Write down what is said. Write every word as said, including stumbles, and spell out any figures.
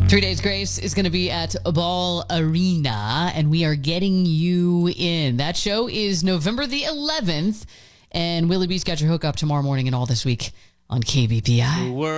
Three Days Grace is going to be at Ball Arena, and we are getting you in. That show is November the eleventh, and Willie B's got your hookup tomorrow morning and all this week on K B P I.